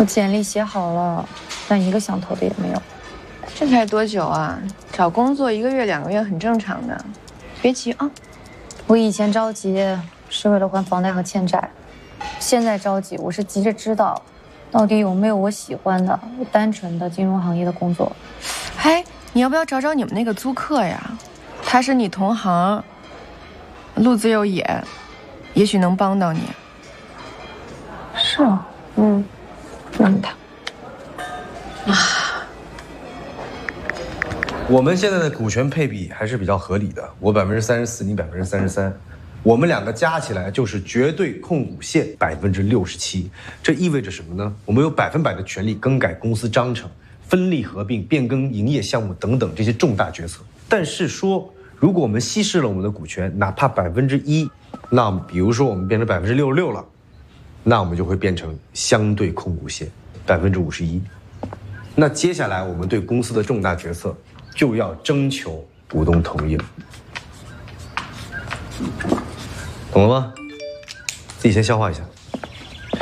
我简历写好了，但一个想投的也没有。 这才多久啊？找工作1个月、2个月很正常的，别急啊。 我以前着急是为了还房贷和欠债，现在着急我是急着知道，到底有没有我喜欢的、单纯的金融行业的工作。 哎，你要不要找找你们那个租客呀？他是你同行，路子又野，也许能帮到你。 是啊，问他。 我们现在的股权配比还是比较合理的，我34%，你33%，我们两个加起来就是绝对控股线67%。这意味着什么呢？我们有100%的权利更改公司章程、分立合并、变更营业项目等等这些重大决策。但是说，如果我们稀释了我们的股权，哪怕1%，那比如说我们变成66%了，那我们就会变成相对控股线51%。那接下来我们对公司的重大决策就要征求股东同意了，懂了吗？自己先消化一下。